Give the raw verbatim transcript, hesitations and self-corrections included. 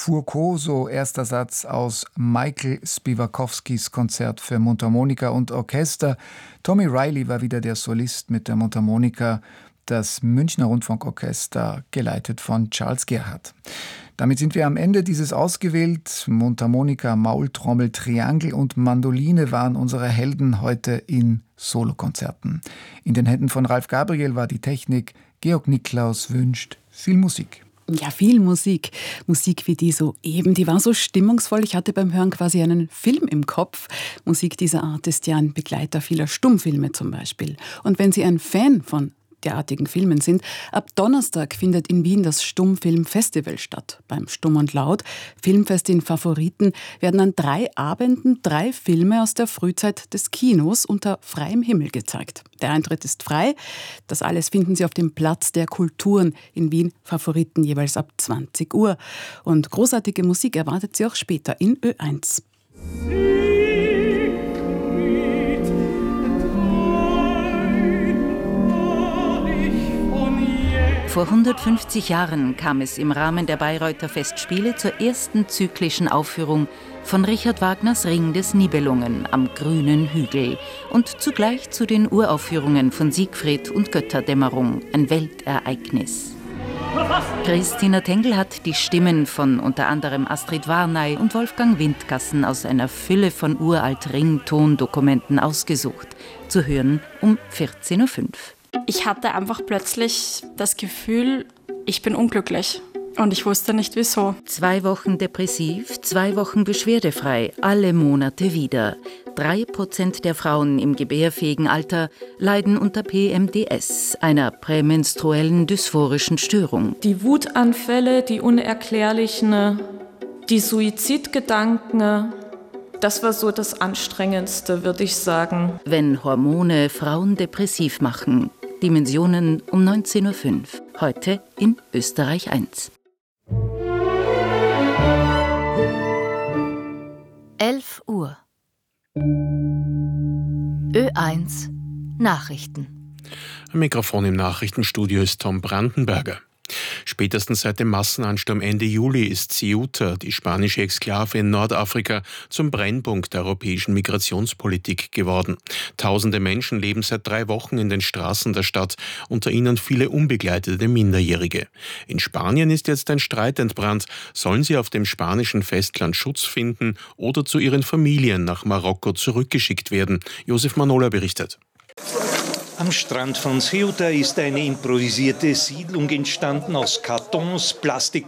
Furcoso, erster Satz aus Michael Spiwakowskis Konzert für Mundharmonika und Orchester. Tommy Riley war wieder der Solist mit der Mundharmonika, das Münchner Rundfunkorchester, geleitet von Charles Gerhardt. Damit sind wir am Ende dieses ausgewählt. Mundharmonika, Maultrommel, Triangel und Mandoline waren unsere Helden heute in Solokonzerten. In den Händen von Ralf Gabriel war die Technik. Georg Niklaus wünscht viel Musik. Ja, viel Musik. Musik wie die soeben, die war so stimmungsvoll. Ich hatte beim Hören quasi einen Film im Kopf. Musik dieser Art ist ja ein Begleiter vieler Stummfilme zum Beispiel. Und wenn Sie ein Fan von derartigen Filmen sind, ab Donnerstag findet in Wien das Stummfilmfestival statt. Beim Stumm und Laut, Filmfest in Favoriten, werden an drei Abenden drei Filme aus der Frühzeit des Kinos unter freiem Himmel gezeigt. Der Eintritt ist frei. Das alles finden Sie auf dem Platz der Kulturen in Wien, Favoriten jeweils ab zwanzig Uhr. Und großartige Musik erwartet Sie auch später in Ö eins. Vor hundertfünfzig Jahren kam es im Rahmen der Bayreuther Festspiele zur ersten zyklischen Aufführung von Richard Wagners Ring des Nibelungen am grünen Hügel und zugleich zu den Uraufführungen von Siegfried und Götterdämmerung, ein Weltereignis. Christina Tengl hat die Stimmen von unter anderem Astrid Warnay und Wolfgang Windgassen aus einer Fülle von uralt Ringtondokumenten ausgesucht, zu hören um vierzehn Uhr fünf. Ich hatte einfach plötzlich das Gefühl, ich bin unglücklich. Und ich wusste nicht, wieso. Zwei Wochen depressiv, zwei Wochen beschwerdefrei, alle Monate wieder. Drei Prozent der Frauen im gebärfähigen Alter leiden unter P M D S, einer prämenstruellen dysphorischen Störung. Die Wutanfälle, die unerklärlichen, die Suizidgedanken, das war so das Anstrengendste, würde ich sagen. Wenn Hormone Frauen depressiv machen. Dimensionen um neunzehn Uhr fünf. Heute in Österreich eins. elf Uhr. Ö eins Nachrichten. Am Mikrofon im Nachrichtenstudio ist Tom Brandenberger. Spätestens seit dem Massenansturm Ende Juli ist Ceuta, die spanische Exklave in Nordafrika, zum Brennpunkt der europäischen Migrationspolitik geworden. Tausende Menschen leben seit drei Wochen in den Straßen der Stadt, unter ihnen viele unbegleitete Minderjährige. In Spanien ist jetzt ein Streit entbrannt. Sollen sie auf dem spanischen Festland Schutz finden oder zu ihren Familien nach Marokko zurückgeschickt werden? Josef Manola berichtet. Am Strand von Ceuta ist eine improvisierte Siedlung entstanden aus Kartons, Plastik